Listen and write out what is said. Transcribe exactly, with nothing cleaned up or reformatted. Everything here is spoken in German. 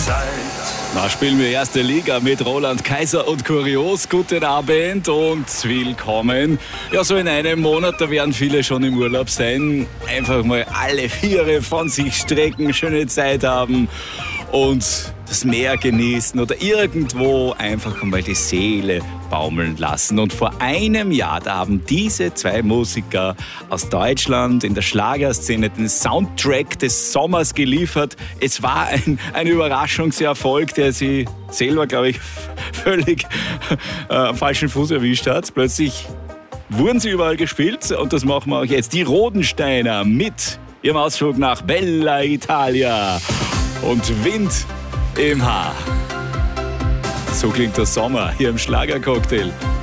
Na, spielen wir erste Liga mit Roland Kaiser und Kurios. Guten Abend und willkommen. Ja, so in einem Monat, da werden viele schon im Urlaub sein. Einfach mal alle Viere von sich strecken, schöne Zeit haben und das Meer genießen oder irgendwo einfach mal die Seele baumeln lassen. Und vor einem Jahr, da haben diese zwei Musiker aus Deutschland in der Schlagerszene den Soundtrack des Sommers geliefert. Es war ein, ein Überraschungserfolg, der sie selber, glaube ich, völlig äh, am falschen Fuß erwischt hat. Plötzlich wurden sie überall gespielt und das machen wir auch jetzt. Die Rodensteiner mit ihrem Ausflug nach Bella Italia und Wind im Haar. So klingt der Sommer hier im Schlagercocktail.